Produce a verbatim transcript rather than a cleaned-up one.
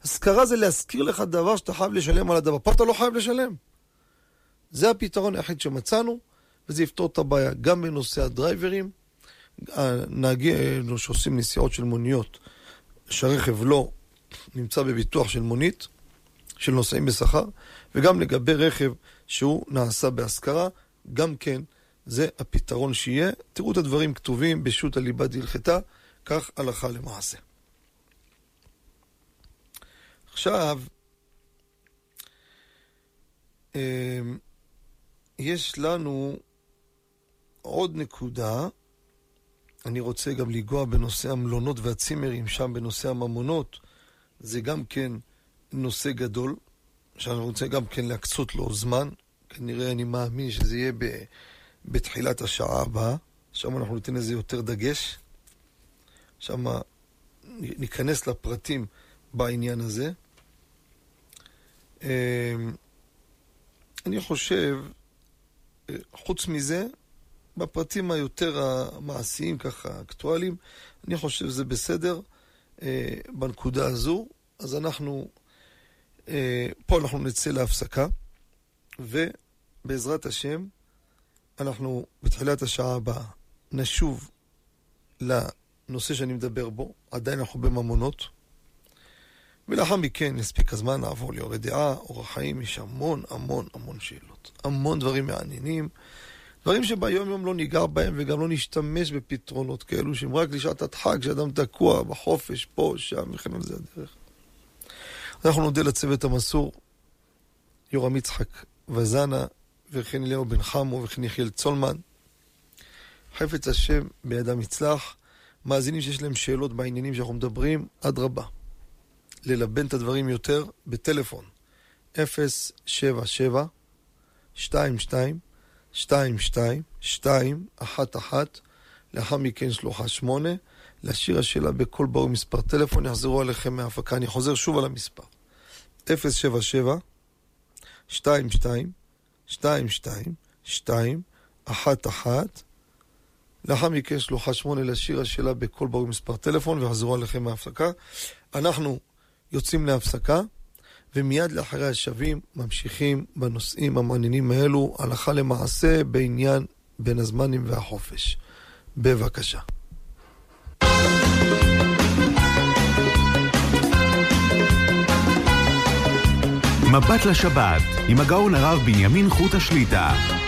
השכרה זה להזכיר לך דבר שאתה חייב לשלם על הדבר. פה אתה לא חייב לשלם. זה הפתרון היחיד שמצאנו, וזה יפתור את הבעיה גם בנושא הדרייברים, הנהגים שעושים נסיעות של מוניות, שהרכב לא נמצא בביטוח של מונית, של נוסעים בשכר, וגם לגבי רכב שהוא נעשה בהשכרה, גם כן זה הפתרון שיהיה. תראו את הדברים כתובים בשו"ת הליבה דהלכתה, כך הלכה למעשה. עכשיו, יש לנו עוד נקודה, אני רוצה גם לגוע בנושא המלונות והצימרים, שם בנושא הממונות, זה גם כן נושא גדול, שאני רוצה גם כן להקצות לו זמן, כנראה אני מאמין שזה יהיה ב, בתחילת השעה הבאה, שם אנחנו ניתן לזה יותר דגש, שם ניכנס לפרטים בעניין הזה. אני חושב, חוץ מזה, בפרטים היותר המעשיים, ככה, אקטואליים, אני חושב שזה בסדר בנקודה הזו, אז אנחנו, פה אנחנו נצא להפסקה, ובעזרת השם, אנחנו בתחילת השעה הבאה נשוב לנושא שאני מדבר בו, עדיין אנחנו בממונות, ולאחר מכן נספיק הזמן לעבור ליורי דעה, אורח חיים, יש המון המון המון שאלות, המון דברים מעניינים, דברים שביום יום לא ניגע בהם וגם לא נשתמש בפתרונות כאלו שהם רק לשעת הדחק, שאדם תקוע בחופש, פה, שם, וכן על זה הדרך. אנחנו נודה לצוות המסור, יורם יצחק וזנה, וכן אליהו בן חמו, וכן יחיאל צולמן. חפץ השם בידם יצלח, מאזינים שיש להם שאלות בעניינים שאנחנו מדברים, עד רבה. ללבן את הדברים יותר בטלפון אפס שבע שבע שתיים שתיים שתיים שתיים שתיים אחת אחת, לאחר מכן שלוחה שמונה, להשאיר השאלה בכל ברור מספר טלפון, יחזרו עליכם מההפקה. אני חוזר שוב על המספר אפס שבע שבע שתיים שתיים שתיים שתיים שתיים אחת אחת, לאחר מכן שלוחה שמונה, להשאיר השאלה בכל ברור מספר טלפון, ויחזרו עליכם מההפקה. אנחנו יוצאים להפסקה, ומיד לאחרי השבים ממשיכים בנושאים המעניינים האלו, הלכה למעשה בעניין בין הזמנים והחופש. בבקשה. מבט לשבת עם הגאון הרב בנימין חוט השליטה.